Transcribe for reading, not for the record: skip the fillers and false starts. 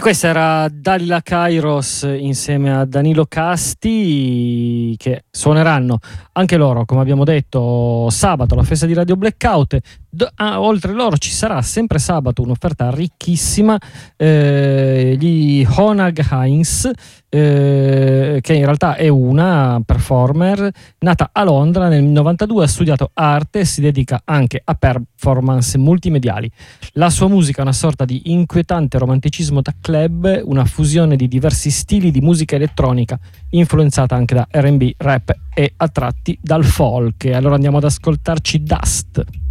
questa era Dalila Kairos insieme a Danilo Casti, che suoneranno anche loro, come abbiamo detto, sabato alla festa di Radio Blackout. Oltre loro ci sarà sempre sabato un'offerta ricchissima, gli Honag Hines, che in realtà è una performer nata a Londra nel 92, ha studiato arte e si dedica anche a performance multimediali. La sua musica è una sorta di inquietante romanticismo da club, una fusione di diversi stili di musica elettronica influenzata anche da R&B, rap e a tratti dal folk. E allora andiamo ad ascoltarci Dust.